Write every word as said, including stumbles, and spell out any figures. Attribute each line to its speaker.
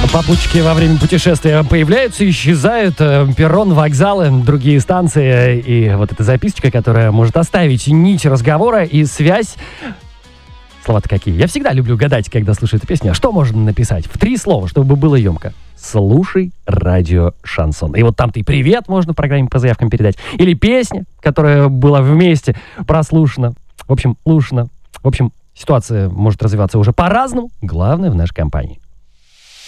Speaker 1: Попутчики во время путешествия появляются, исчезают, перрон, вокзалы, другие станции. И вот эта записочка, которая может оставить нить разговора и связь. Слова-то какие. Я всегда люблю гадать, когда слушаю эту песню. А что можно написать? В три слова, чтобы было емко. Слушай радио Шансон. И вот там-то и привет можно в программе по заявкам передать. Или песня, которая была вместе прослушана. В общем, слушана. В общем, ситуация может развиваться уже по-разному. Главное в нашей компании.